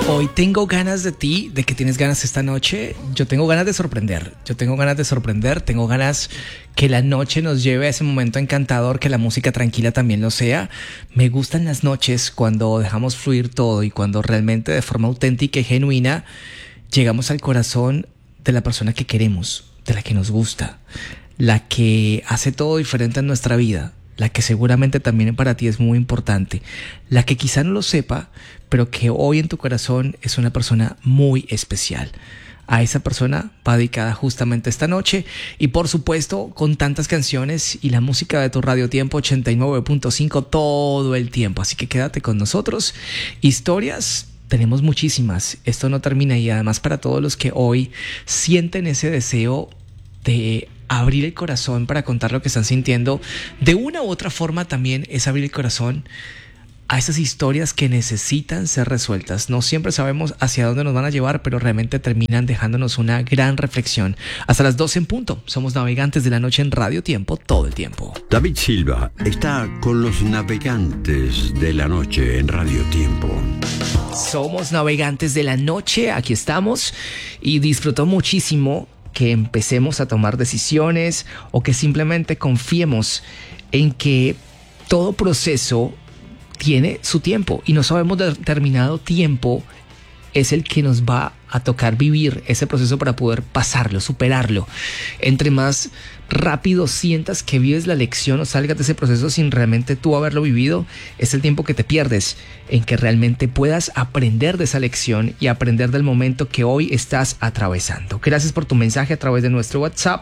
Hoy tengo ganas de ti. ¿De qué tienes ganas esta noche? Yo tengo ganas de sorprender. Tengo ganas que la noche nos lleve a ese momento encantador, que la música tranquila también lo sea. Me gustan las noches cuando dejamos fluir todo y cuando realmente de forma auténtica y genuina llegamos al corazón de la persona que queremos, de la que nos gusta, la que hace todo diferente en nuestra vida, la que seguramente también para ti es muy importante, la que quizá no lo sepa, pero que hoy en tu corazón es una persona muy especial. A esa persona va dedicada justamente esta noche y por supuesto con tantas canciones y la música de tu Radio Tiempo 89.5 todo el tiempo. Así que quédate con nosotros. Historias tenemos muchísimas. Esto no termina y además para todos los que hoy sienten ese deseo de abrir el corazón para contar lo que están sintiendo, de una u otra forma también es abrir el corazón a esas historias que necesitan ser resueltas. No siempre sabemos hacia dónde nos van a llevar, pero realmente terminan dejándonos una gran reflexión. Hasta las 12 en punto. Somos Navegantes de la Noche en Radio Tiempo todo el tiempo. David Silva está con los Navegantes de la Noche en Radio Tiempo. Somos Navegantes de la Noche, aquí estamos y disfruto muchísimo que empecemos a tomar decisiones o que simplemente confiemos en que todo proceso tiene su tiempo y no sabemos determinado tiempo es el que nos va a tocar vivir ese proceso para poder pasarlo, superarlo. Entre más rápido sientas que vives la lección o salgas de ese proceso sin realmente tú haberlo vivido, es el tiempo que te pierdes en que realmente puedas aprender de esa lección y aprender del momento que hoy estás atravesando. Gracias por tu mensaje a través de nuestro WhatsApp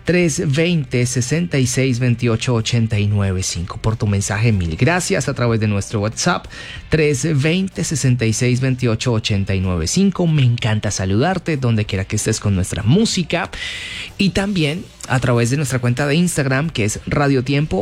320-6628-895. Por tu mensaje, mil gracias a través de nuestro WhatsApp 320-6628-895. Me encanta saludarte donde quiera que estés con nuestra música y también a través de nuestra cuenta de Instagram que es Radio Tiempo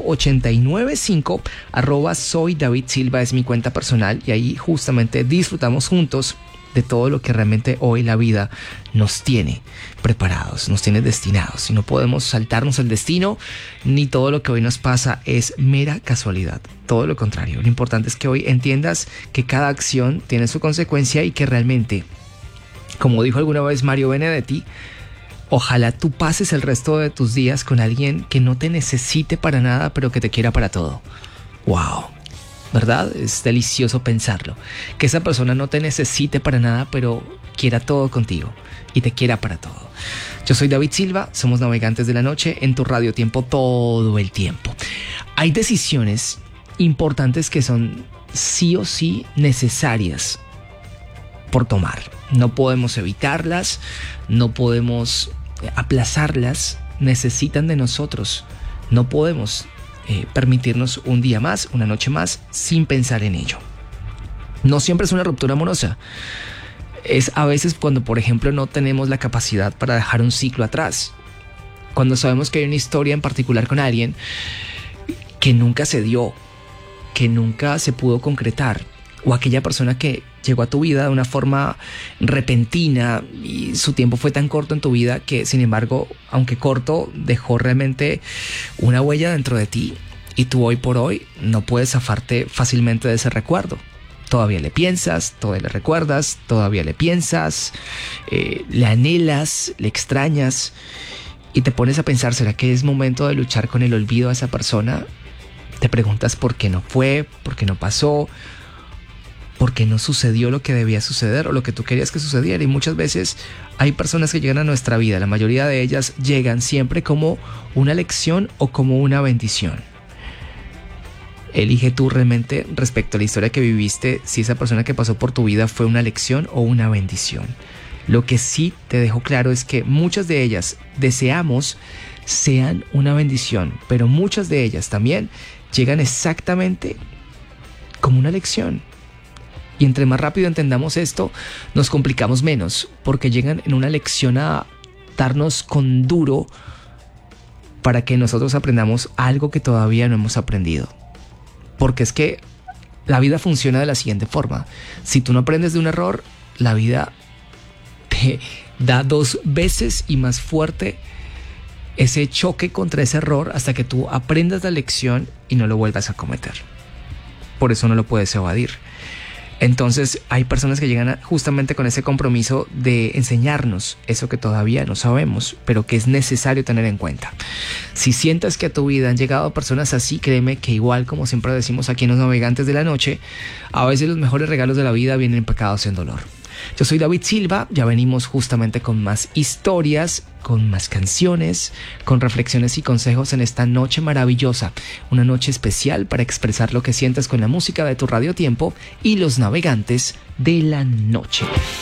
895 @soy David Silva es mi cuenta personal y ahí justamente disfrutamos juntos de todo lo que realmente hoy la vida nos tiene preparados, nos tiene destinados y no podemos saltarnos el destino ni todo lo que hoy nos pasa es mera casualidad, todo lo contrario. Lo importante es que hoy entiendas que cada acción tiene su consecuencia y que realmente, como dijo alguna vez Mario Benedetti, ojalá tú pases el resto de tus días con alguien que no te necesite para nada, pero que te quiera para todo. ¡Wow! ¿Verdad? Es delicioso pensarlo. Que esa persona no te necesite para nada, pero quiera todo contigo y te quiera para todo. Yo soy David Silva, somos Navegantes de la Noche en tu Radio Tiempo todo el tiempo. Hay decisiones importantes que son sí o sí necesarias por tomar. No podemos evitarlas, no podemos aplazarlas, necesitan de nosotros. No podemos permitirnos un día más, una noche más, sin pensar en ello. No siempre es una ruptura amorosa. Es a veces cuando, por ejemplo, no tenemos la capacidad para dejar un ciclo atrás. Cuando sabemos que hay una historia en particular con alguien que nunca se dio, que nunca se pudo concretar, o aquella persona que llegó a tu vida de una forma repentina y su tiempo fue tan corto en tu vida que, sin embargo, aunque corto, dejó realmente una huella dentro de ti y tú hoy por hoy no puedes zafarte fácilmente de ese recuerdo. Todavía le piensas, todavía le recuerdas, todavía le piensas, le anhelas, le extrañas y te pones a pensar, ¿será que es momento de luchar con el olvido a esa persona? Te preguntas por qué no fue, por qué no pasó, porque no sucedió lo que debía suceder o lo que tú querías que sucediera. Y muchas veces hay personas que llegan a nuestra vida, la mayoría de ellas llegan siempre como una lección o como una bendición. Elige tú realmente respecto a la historia que viviste si esa persona que pasó por tu vida fue una lección o una bendición. Lo que sí te dejo claro es que muchas de ellas deseamos sean una bendición, pero muchas de ellas también llegan exactamente como una lección. Y entre más rápido entendamos esto, nos complicamos menos, porque llegan en una lección a darnos con duro para que nosotros aprendamos algo que todavía no hemos aprendido. Porque es que la vida funciona de la siguiente forma. Si tú no aprendes de un error, la vida te da 2 veces y más fuerte ese choque contra ese error hasta que tú aprendas la lección y no lo vuelvas a cometer. Por eso no lo puedes evadir. Entonces hay personas que llegan justamente con ese compromiso de enseñarnos eso que todavía no sabemos, pero que es necesario tener en cuenta. Si sientes que a tu vida han llegado personas así, créeme que igual, como siempre decimos aquí en Los Navegantes de la Noche, a veces los mejores regalos de la vida vienen empacados en dolor. Yo soy David Silva, ya venimos justamente con más historias, con más canciones, con reflexiones y consejos en esta noche maravillosa, una noche especial para expresar lo que sientes con la música de tu Radio Tiempo y Los Navegantes de la Noche.